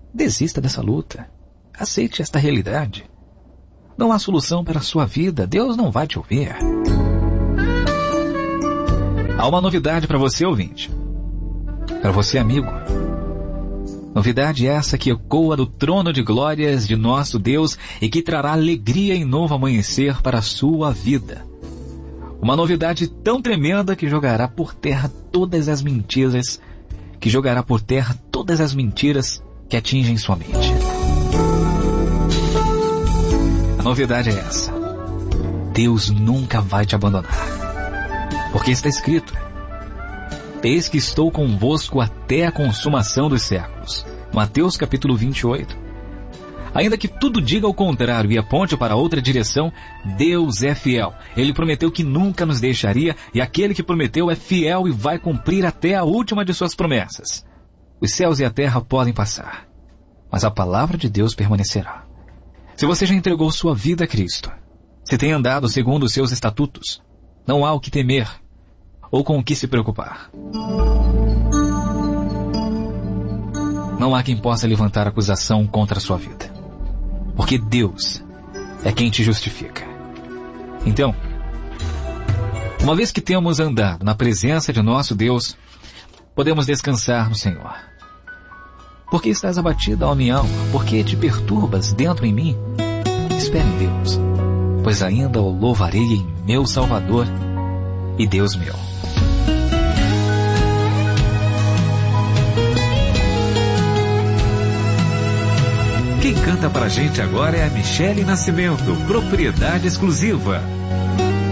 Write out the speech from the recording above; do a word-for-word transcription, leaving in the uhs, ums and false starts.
Desista dessa luta. Aceite esta realidade. Não há solução para a sua vida. Deus não vai te ouvir. Há uma novidade para você, ouvinte. Para você, amigo. Novidade essa que ecoa do trono de glórias de nosso Deus e que trará alegria e novo amanhecer para a sua vida. Uma novidade tão tremenda que jogará por terra todas as mentiras, que jogará por terra todas as mentiras que atingem sua mente. A novidade é essa. Deus nunca vai te abandonar. Porque está escrito: eis que estou convosco até a consumação dos séculos. Mateus capítulo vinte e oito. Ainda que tudo diga o contrário e aponte para outra direção, Deus é fiel. Ele prometeu que nunca nos deixaria, e aquele que prometeu é fiel e vai cumprir até a última de suas promessas. Os céus e a terra podem passar, mas a palavra de Deus permanecerá. Se você já entregou sua vida a Cristo, se tem andado segundo os seus estatutos, não há o que temer ou com o que se preocupar. Não há quem possa levantar acusação contra a sua vida, porque Deus é quem te justifica. Então, uma vez que temos andado na presença de nosso Deus, podemos descansar no Senhor. Por que estás abatida, ó minha alma? Por que te perturbas dentro em mim? Espera em Deus, pois ainda o louvarei em meu Salvador e Deus meu. Quem canta pra gente agora é a Michele Nascimento, Propriedade Exclusiva.